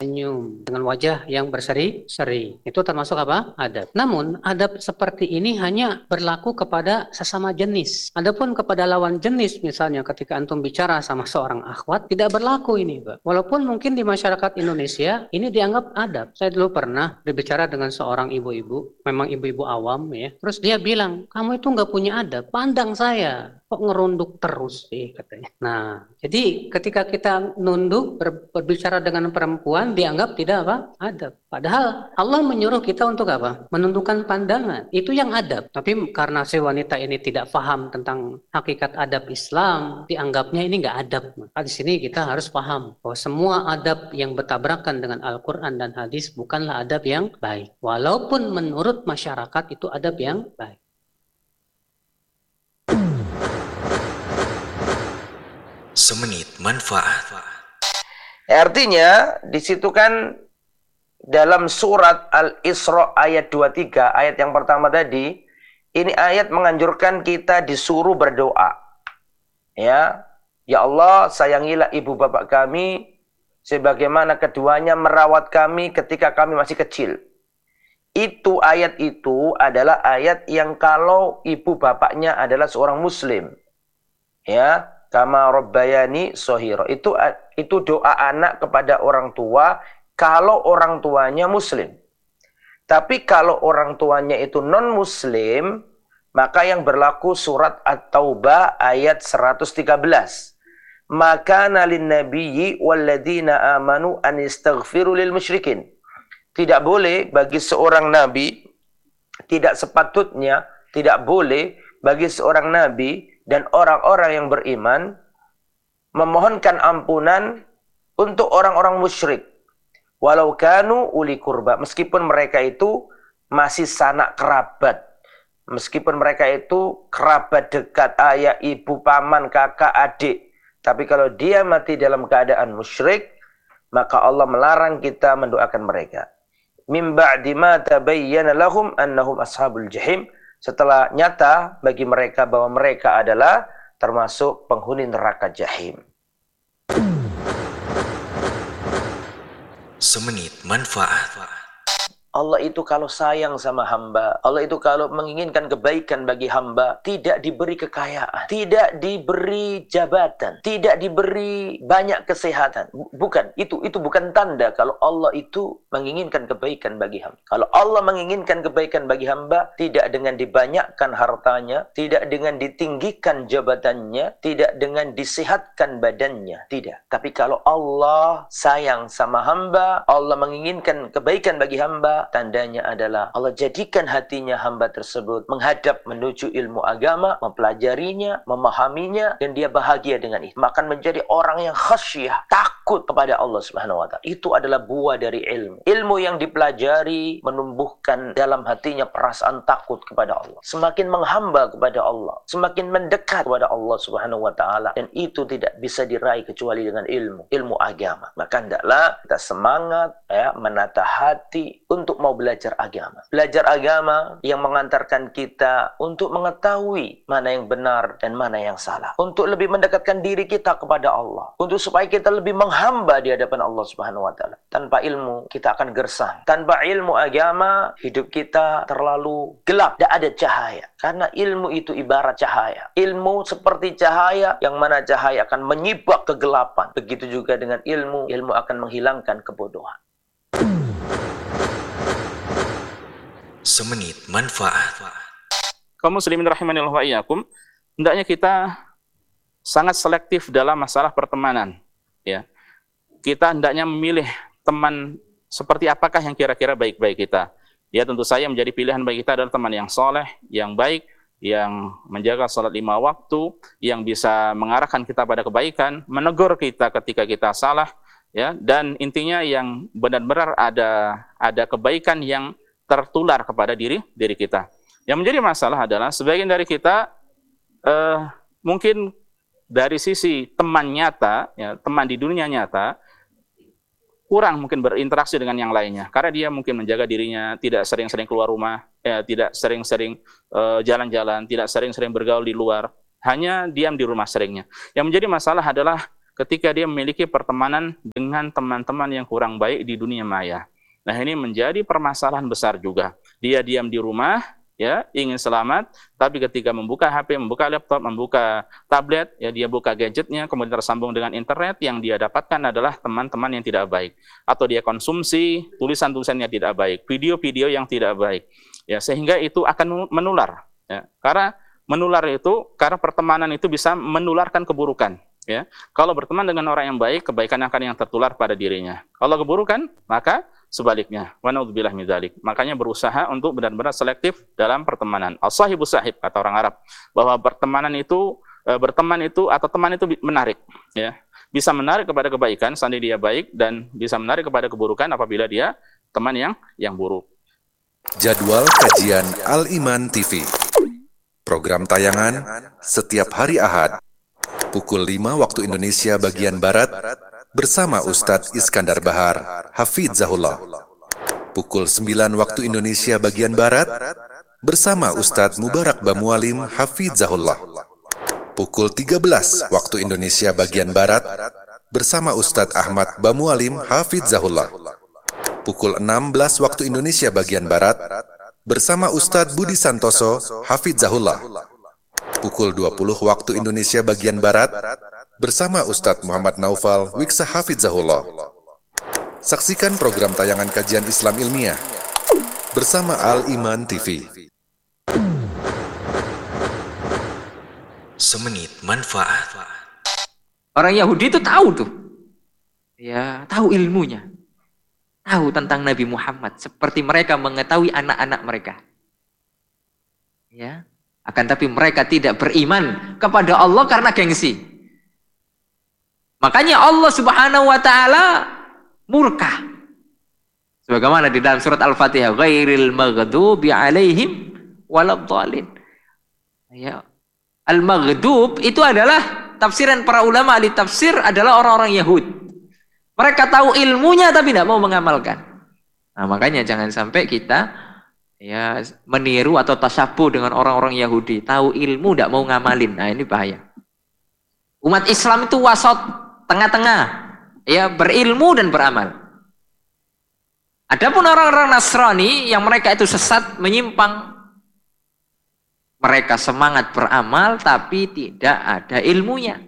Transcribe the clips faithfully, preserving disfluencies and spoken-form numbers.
senyum dengan wajah yang berseri-seri. Itu termasuk apa? Adab. Namun, adab seperti ini hanya berlaku kepada sesama jenis. Adapun kepada lawan jenis, misalnya ketika antum bicara sama seorang akhwat, tidak berlaku ini, Pak. Walaupun mungkin di masyarakat Indonesia, ini dianggap adab. Saya dulu pernah berbicara dengan seorang ibu-ibu, memang ibu-ibu awam ya. Terus dia bilang, kamu itu nggak punya adab, pandang saya. Kok ngerunduk terus sih katanya. Nah, jadi ketika kita nunduk ber, berbicara dengan perempuan dianggap tidak apa? Adab. Padahal Allah menyuruh kita untuk apa? Menundukkan pandangan. Itu yang adab. Tapi karena si wanita ini tidak paham tentang hakikat adab Islam, dianggapnya ini nggak adab. Maka di sini kita harus paham bahwa semua adab yang bertabrakan dengan Al-Quran dan hadis bukanlah adab yang baik. Walaupun menurut masyarakat itu adab yang baik. Semenit manfaat. Artinya di situ kan dalam surat Al-Isra ayat dua puluh tiga, ayat yang pertama tadi, ini ayat menganjurkan kita disuruh berdoa. Ya, ya Allah, sayangilah ibu bapak kami sebagaimana keduanya merawat kami ketika kami masih kecil. Itu ayat itu adalah ayat yang kalau ibu bapaknya adalah seorang muslim. Ya, kama rabbayani shaghira. Itu itu doa anak kepada orang tua kalau orang tuanya muslim. Tapi kalau orang tuanya itu non muslim, maka yang berlaku surat At-Taubah ayat seratus tiga belas. Maka nalin nabiyyi walladzina amanu an istaghfiru lil musyrikin. Tidak boleh bagi seorang nabi, tidak sepatutnya, tidak boleh bagi seorang nabi dan orang-orang yang beriman memohonkan ampunan untuk orang-orang musyrik. Walau kanu uli kurba, meskipun mereka itu masih sanak kerabat. Meskipun mereka itu kerabat dekat, ayah, ibu, paman, kakak, adik. Tapi kalau dia mati dalam keadaan musyrik, maka Allah melarang kita mendoakan mereka. Min ba'di ma tabayyana lahum annahum ashabul jahim. Setelah nyata bagi mereka bahwa mereka adalah termasuk penghuni neraka jahim. Semenit manfaat. Allah itu kalau sayang sama hamba, Allah itu kalau menginginkan kebaikan bagi hamba, tidak diberi kekayaan, tidak diberi jabatan, tidak diberi banyak kesehatan. Bukan, itu itu bukan tanda kalau Allah itu menginginkan kebaikan bagi hamba. Kalau Allah menginginkan kebaikan bagi hamba, tidak dengan dibanyakkan hartanya, tidak dengan ditinggikan jabatannya, tidak dengan disehatkan badannya, tidak. Tapi kalau Allah sayang sama hamba, Allah menginginkan kebaikan bagi hamba, tandanya adalah Allah jadikan hatinya hamba tersebut menghadap menuju ilmu agama, mempelajarinya, memahaminya, dan dia bahagia dengan itu. Maka menjadi orang yang khasyah, takut kepada Allah Subhanahu wa taala. Itu adalah buah dari ilmu. Ilmu yang dipelajari menumbuhkan dalam hatinya perasaan takut kepada Allah. Semakin menghamba kepada Allah, semakin mendekat kepada Allah Subhanahu wa taala, dan itu tidak bisa diraih kecuali dengan ilmu, ilmu agama. Maka hendaklah kita semangat ya menata hati untuk mau belajar agama. Belajar agama yang mengantarkan kita untuk mengetahui mana yang benar dan mana yang salah. Untuk lebih mendekatkan diri kita kepada Allah. Untuk supaya kita lebih menghamba di hadapan Allah Subhanahu wa taala. Tanpa ilmu kita akan gersang. Tanpa ilmu agama hidup kita terlalu gelap, tidak ada cahaya. Karena ilmu itu ibarat cahaya. Ilmu seperti cahaya yang mana cahaya akan menyibak kegelapan. Begitu juga dengan ilmu, ilmu akan menghilangkan kebodohan. Semenit manfaat. Kaum muslimin rahimanillah wa iyyakum, hendaknya kita sangat selektif dalam masalah pertemanan, ya. Kita hendaknya memilih teman seperti apakah yang kira-kira baik bagi kita. Ya, tentu saja menjadi pilihan bagi kita adalah teman yang soleh, yang baik, yang menjaga salat lima waktu, yang bisa mengarahkan kita pada kebaikan, menegur kita ketika kita salah, ya, dan intinya yang benar-benar ada ada kebaikan yang tertular kepada diri diri kita. Yang menjadi masalah adalah sebagian dari kita eh, mungkin dari sisi teman nyata, ya, teman di dunia nyata, kurang mungkin berinteraksi dengan yang lainnya, karena dia mungkin menjaga dirinya, tidak sering-sering keluar rumah, ya, tidak sering-sering eh, jalan-jalan, tidak sering-sering bergaul di luar, hanya diam di rumah seringnya. Yang menjadi masalah adalah ketika dia memiliki pertemanan dengan teman-teman yang kurang baik di dunia maya. Nah, ini menjadi permasalahan besar juga. Dia diam di rumah, ya, ingin selamat, tapi ketika membuka H P, membuka laptop, membuka tablet, ya, dia buka gadgetnya, kemudian tersambung dengan internet, yang dia dapatkan adalah teman-teman yang tidak baik. Atau dia konsumsi tulisan-tulisan yang tidak baik, video-video yang tidak baik. Ya, sehingga itu akan menular. Ya. Karena menular itu, karena pertemanan itu bisa menularkan keburukan. Ya. Kalau berteman dengan orang yang baik, kebaikan akan yang tertular pada dirinya. Kalau keburukan, maka sebaliknya. Wa naudzubillah min dzalik. Makanya berusaha untuk benar-benar selektif dalam pertemanan. As-sahibu sahib, kata orang Arab, bahwa pertemanan itu e, berteman itu atau teman itu menarik, ya. Bisa menarik kepada kebaikan seandainya dia baik, dan bisa menarik kepada keburukan apabila dia teman yang yang buruk. Jadwal kajian Al-Iman T V. Program tayangan setiap hari Ahad pukul lima waktu Indonesia bagian Barat bersama Ustadz Iskandar Bahar, Hafizahullah. Pukul sembilan waktu Indonesia bagian Barat bersama Ustadz Mubarak Bamualim, Hafizahullah. Pukul tiga belas waktu Indonesia bagian Barat bersama Ustadz Ahmad Bamualim, Hafizahullah. Pukul enam belas waktu Indonesia bagian Barat bersama Ustadz Budi Santoso, Hafizahullah. Pukul dua puluh waktu Indonesia bagian Barat bersama Ustadz Muhammad Naufal Wiksa Hafizahullah. Saksikan program tayangan kajian Islam ilmiah bersama Al-Iman T V. Semenit manfaat. Orang Yahudi itu tahu tuh. Ya, tahu ilmunya. Tahu tentang Nabi Muhammad seperti mereka mengetahui anak-anak mereka. Ya. Akan tapi mereka tidak beriman kepada Allah karena gengsi. Makanya Allah Subhanahu wa taala murka. Sebagaimana di dalam surat Al-Fatihah, ghairil maghdubi alaihim waladhdallin. Ya. Al-maghdub itu adalah tafsiran para ulama ahli tafsir adalah orang-orang Yahud. Mereka tahu ilmunya tapi tidak mau mengamalkan. Nah, makanya jangan sampai kita ya meniru atau tasyabuh dengan orang-orang Yahudi, tahu ilmu tidak mau ngamalin. Nah, ini bahaya. Umat Islam itu wasat, tengah-tengah, ya, berilmu dan beramal. Adapun orang-orang Nasrani yang mereka itu sesat, menyimpang, mereka semangat beramal tapi tidak ada ilmunya.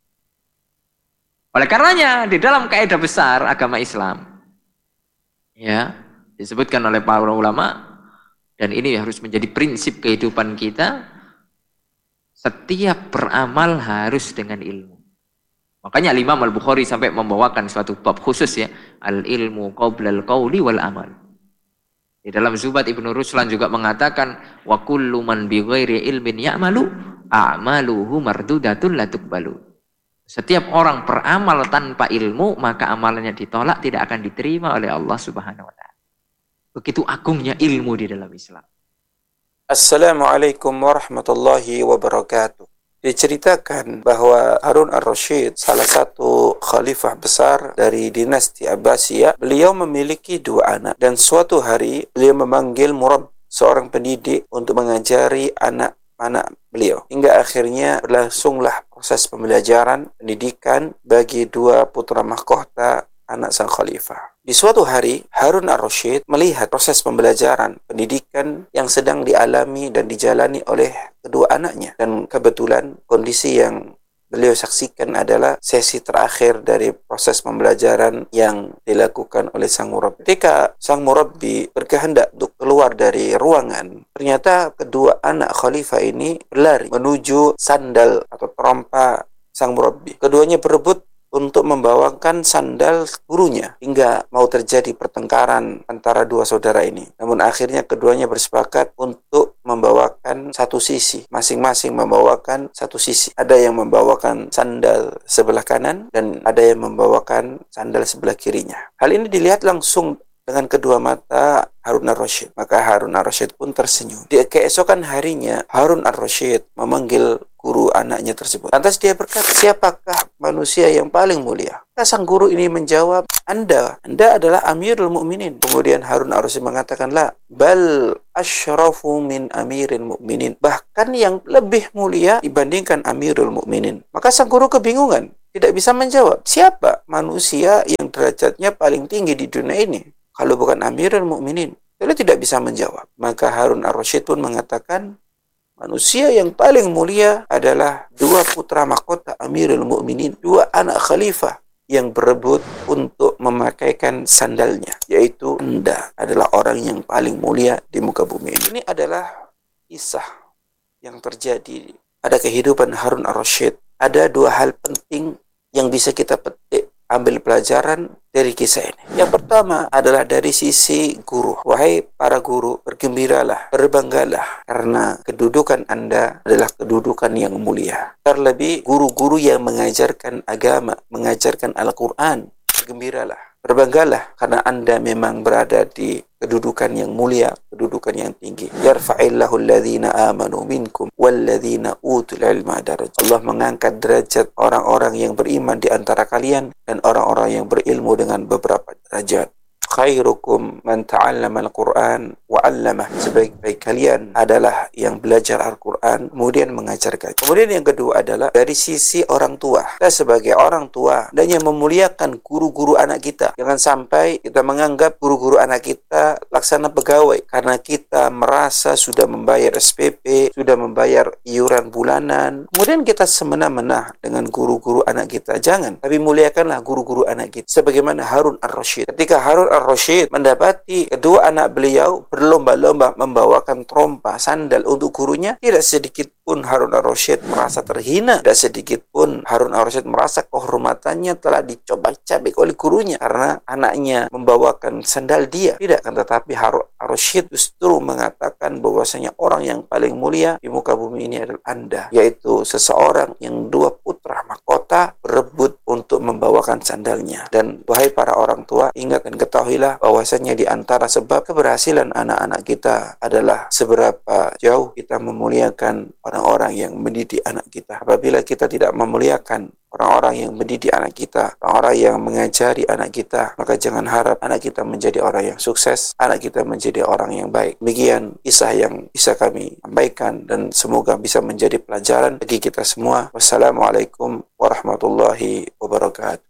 Oleh karenanya di dalam kaidah besar agama Islam, ya, disebutkan oleh para ulama, dan ini harus menjadi prinsip kehidupan kita, setiap beramal harus dengan ilmu. Makanya Imam Al-Bukhari sampai membawakan suatu bab khusus, ya, al-ilmu qablal qauli wal amal. Di dalam Zubat Ibnu Ruslan juga mengatakan, wa kullu man bi ghairi ilmin ya'malu a'maluhu mardudatun la tuqbalu. Setiap orang beramal tanpa ilmu, maka amalannya ditolak, tidak akan diterima oleh Allah Subhanahu wa taala. Begitu agungnya ilmu di dalam Islam. Assalamualaikum warahmatullahi wabarakatuh. Diceritakan bahwa Harun ar-Rasyid, salah satu khalifah besar dari dinasti Abbasiyah, beliau memiliki dua anak, dan suatu hari beliau memanggil murab, seorang pendidik, untuk mengajari anak-anak beliau. Hingga akhirnya berlangsunglah proses pembelajaran pendidikan bagi dua putra mahkota anak sang khalifah. Di suatu hari, Harun ar-Rasyid melihat proses pembelajaran pendidikan yang sedang dialami dan dijalani oleh kedua anaknya. Dan kebetulan kondisi yang beliau saksikan adalah sesi terakhir dari proses pembelajaran yang dilakukan oleh sang murabbi. Ketika sang murabbi berkehendak untuk keluar dari ruangan, ternyata kedua anak khalifah ini berlari menuju sandal atau terompa sang murabbi. Keduanya berebut untuk membawakan sandal gurunya hingga mau terjadi pertengkaran antara dua saudara ini. Namun akhirnya keduanya bersepakat untuk membawakan satu sisi, masing-masing membawakan satu sisi. Ada yang membawakan sandal sebelah kanan dan ada yang membawakan sandal sebelah kirinya. Hal ini dilihat langsung dengan kedua mata Harun ar-Rasyid. Maka Harun ar-Rasyid pun tersenyum. Di keesokan harinya, Harun ar-Rasyid memanggil guru anaknya tersebut. Lantas dia berkata, siapakah manusia yang paling mulia? Sang guru ini menjawab, Anda. Anda adalah Amirul Mukminin. Kemudian Harun ar-Rasyid mengatakan, la, bal asyrafu min Amiril Mukminin. Bahkan yang lebih mulia dibandingkan Amirul Mukminin. Maka sang guru kebingungan. Tidak bisa menjawab, siapa manusia yang derajatnya paling tinggi di dunia ini kalau bukan Amirul Mukminin? Dia tidak bisa menjawab. Maka Harun ar-Rasyid pun mengatakan, manusia yang paling mulia adalah dua putra mahkota Amirul Mukminin, dua anak khalifah yang berebut untuk memakaikan sandalnya, yaitu Anda adalah orang yang paling mulia di muka bumi ini. Ini adalah kisah yang terjadi pada kehidupan Harun ar-Rasyid. Ada dua hal penting yang bisa kita petik, ambil pelajaran dari kisah ini. Yang pertama adalah dari sisi guru. Wahai para guru, bergembiralah, berbanggalah, karena kedudukan Anda adalah kedudukan yang mulia. Terlebih guru-guru yang mengajarkan agama, mengajarkan Al-Quran, bergembiralah, berbanggalah, karena Anda memang berada di kedudukan yang mulia, kedudukan yang tinggi. Yarfa'illahu alladhina amanu minkum walladhina utul ilma darajat. Allah mengangkat derajat orang-orang yang beriman di antara kalian dan orang-orang yang berilmu dengan beberapa derajat. Khairukum man ta'allama al-Qur'an wa 'allamah. Sebaik-baik kalian adalah yang belajar Al-Qur'an kemudian mengajarkan. Kemudian yang kedua adalah dari sisi orang tua. Kita sebagai orang tua dan yang memuliakan guru-guru anak kita. Jangan sampai kita menganggap guru-guru anak kita laksana pegawai karena kita merasa sudah membayar S P P, sudah membayar iuran bulanan. Kemudian kita semena-mena dengan guru-guru anak kita. Jangan, tapi muliakanlah guru-guru anak kita. Sebagaimana Harun ar-Rasyid. Ketika Harun ar-Rasyid mendapati kedua anak beliau berlomba-lomba membawakan trompa sandal untuk gurunya, tidak sedikit pun Harun ar-Rasyid merasa terhina, tidak sedikit pun Harun ar-Rasyid merasa kehormatannya telah dicobak-cabik oleh gurunya karena anaknya membawakan sandal dia. Tidak, kan tetapi Harun ar-Rasyid justru mengatakan bahwasanya orang yang paling mulia di muka bumi ini adalah Anda, yaitu seseorang yang dua putra mahkota berebut untuk membawakan sandalnya. Dan wahai para orang tua, ingat dan ketahuilah bahwasanya di antara sebab keberhasilan anak-anak kita adalah seberapa jauh kita memuliakan orang-orang yang mendidik anak kita. Apabila kita tidak memuliakan orang-orang yang mendidik anak kita, orang-orang yang mengajari anak kita, maka jangan harap anak kita menjadi orang yang sukses, anak kita menjadi orang yang baik. Demikian kisah yang bisa kami sampaikan dan semoga bisa menjadi pelajaran bagi kita semua. Wassalamualaikum warahmatullahi wabarakatuh.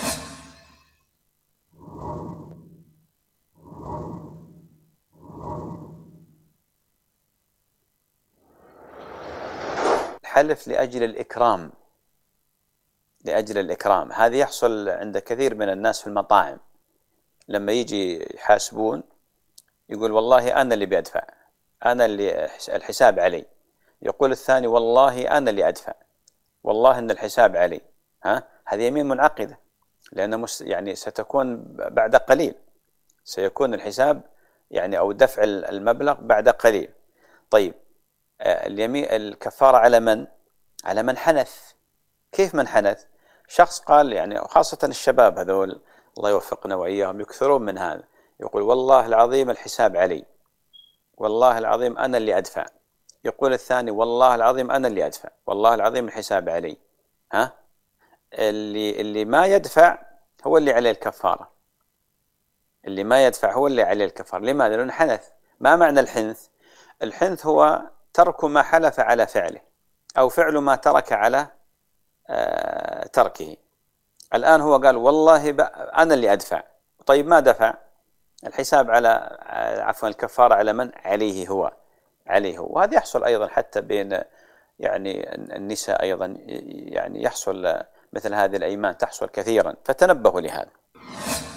حلف لأجل الإكرام لأجل الإكرام هذا يحصل عند كثير من الناس في المطاعم لما يجي يحاسبون يقول والله أنا اللي بأدفع أنا اللي الحساب علي يقول الثاني والله أنا اللي أدفع والله أن الحساب علي ها هذه يمين منعقدة لأن يعني ستكون بعد قليل سيكون الحساب يعني أو دفع المبلغ بعد قليل. طيب اليمين الكفارة على من؟ على من حنث. كيف من حنث؟ شخص قال يعني خاصة الشباب هذول الله يوفقنا وإياهم يكثرون من هذا يقول والله العظيم الحساب علي والله العظيم أنا اللي أدفع يقول الثاني والله العظيم أنا اللي أدفع والله العظيم الحساب علي ها اللي اللي ما يدفع هو اللي عليه الكفارة اللي ما يدفع هو اللي عليه الكفارة. لماذا؟ لأنه حنث. ما معنى الحنث؟ الحنث هو ترك ما حلف على فعله أو فعل ما ترك على آه تركه. الآن هو قال والله أنا اللي أدفع. طيب ما دفع؟ الحساب على عفوا الكفارة على من؟ عليه هو عليه هو. وهذا يحصل أيضا حتى بين يعني النساء أيضا يعني يحصل مثل هذه الأيمان تحصل كثيرا فتنبهوا لهذا.